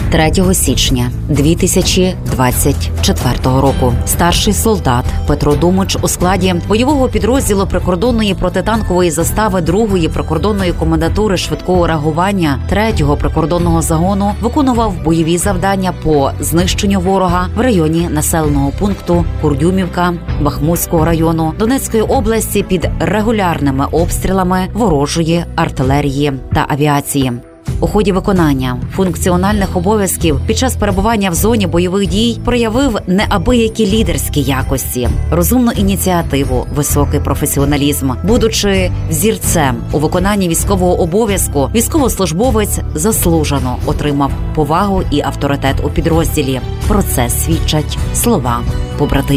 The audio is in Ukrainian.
3 січня 2024 року старший солдат Петро Думич у складі бойового підрозділу прикордонної протитанкової застави 2-ї прикордонної комендатури швидкого реагування 3-го прикордонного загону виконував бойові завдання по знищенню ворога в районі населеного пункту Курдюмівка Бахмутського району Донецької області під регулярними обстрілами ворожої артилерії та авіації. У ході виконання функціональних обов'язків під час перебування в зоні бойових дій проявив неабиякі лідерські якості, розумну ініціативу, високий професіоналізм. Будучи взірцем у виконанні військового обов'язку, військовослужбовець заслужено отримав повагу і авторитет у підрозділі. Про це свідчать слова побратимів.